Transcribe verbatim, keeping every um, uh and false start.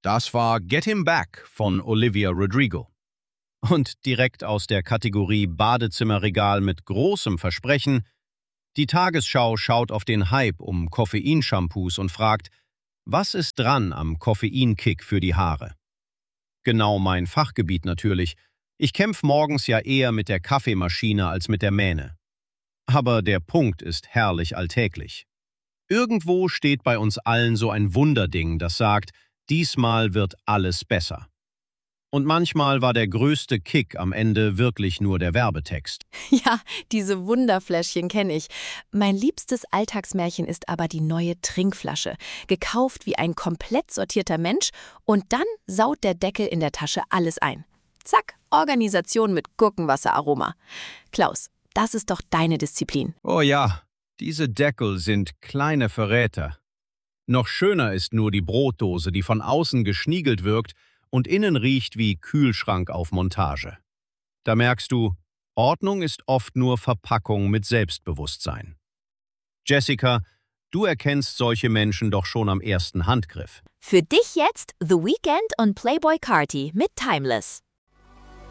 Das war Get Him Back von Olivia Rodrigo. Und direkt aus der Kategorie Badezimmerregal mit großem Versprechen: Die Tagesschau schaut auf den Hype um Koffeinshampoos und fragt, was ist dran am Koffeinkick für die Haare? Genau mein Fachgebiet natürlich. Ich kämpfe morgens ja eher mit der Kaffeemaschine als mit der Mähne. Aber der Punkt ist herrlich alltäglich. Irgendwo steht bei uns allen so ein Wunderding, das sagt, diesmal wird alles besser. Und manchmal war der größte Kick am Ende wirklich nur der Werbetext. Ja, diese Wunderfläschchen kenne ich. Mein liebstes Alltagsmärchen ist aber die neue Trinkflasche. Gekauft wie ein komplett sortierter Mensch und dann saut der Deckel in der Tasche alles ein. Zack, Organisation mit Gurkenwasseraroma. Klaus, das ist doch deine Disziplin. Oh ja, diese Deckel sind kleine Verräter. Noch schöner ist nur die Brotdose, die von außen geschniegelt wirkt und innen riecht wie Kühlschrank auf Montage. Da merkst du, Ordnung ist oft nur Verpackung mit Selbstbewusstsein. Jessica, du erkennst solche Menschen doch schon am ersten Handgriff. Für dich jetzt The Weeknd und Playboy Carti mit Timeless.